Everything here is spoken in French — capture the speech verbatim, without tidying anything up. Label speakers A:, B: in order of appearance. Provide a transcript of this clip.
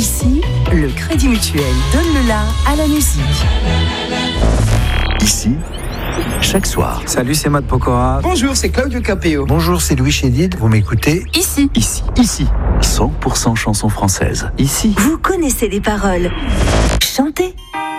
A: Ici, le Crédit Mutuel donne le la à la musique.
B: Ici, chaque soir.
C: Salut, c'est Matt Pokora.
D: Bonjour, c'est Claudio Capéo.
E: Bonjour, c'est Louis Chédid. Vous m'écoutez?
A: Ici.
B: Ici. Ici. cent pour cent chansons françaises. Ici.
A: Vous connaissez les paroles. Chantez.